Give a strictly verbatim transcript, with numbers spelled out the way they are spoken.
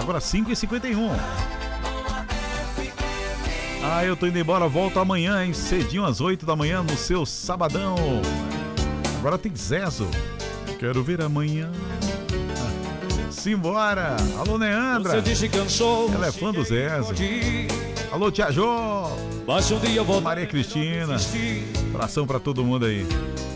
Agora cinco e cinquenta e um. Ah, eu tô indo embora, volto amanhã, hein? Cedinho às oito da manhã no seu sabadão. Agora tem Zezo. Quero ver amanhã. Simbora! Alô, Neandra! Você disse que cansou. Ela é fã do Zezo. Alô, Tia Jô! Mas um dia eu vou. Maria Cristina. Abração pra todo mundo aí.